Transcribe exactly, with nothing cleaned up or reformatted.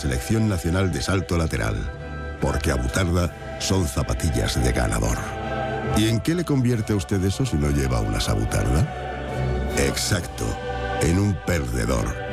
Selección Nacional de Salto Lateral, porque Abutarda son zapatillas de ganador. ¿Y en qué le convierte a usted eso si no lleva una Abutarda? Exacto, en un perdedor.